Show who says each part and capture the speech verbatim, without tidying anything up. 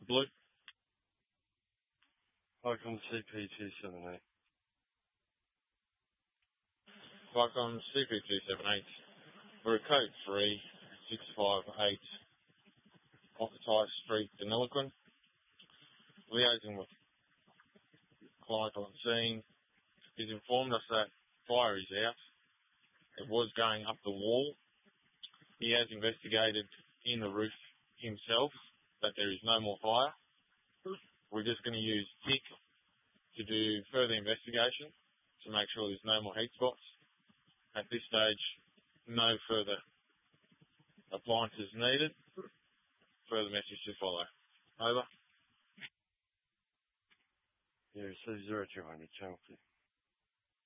Speaker 1: Blue.
Speaker 2: Vicom C P two seven eight.
Speaker 1: Vicom C P two seven eight. We're code three six five eight Occupy Street, Deniliquin. Liaising with client on scene. He's informed us that fire is out. It was going up the wall. He has investigated in the roof himself that there is no more fire. We're just going to use T I C to do further investigation to make sure there's no more heat spots. At this stage, no further appliances needed. Further message to follow. Over.
Speaker 2: Yeah, so zero two hundred, channel two.